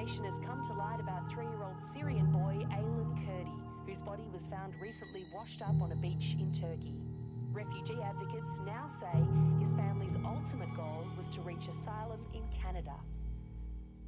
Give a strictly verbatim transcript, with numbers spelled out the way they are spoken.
information has come to light about three-year-old Syrian boy Aylan Kurdi, whose body was found recently washed up on a beach in Turkey. Refugee advocates now say his family's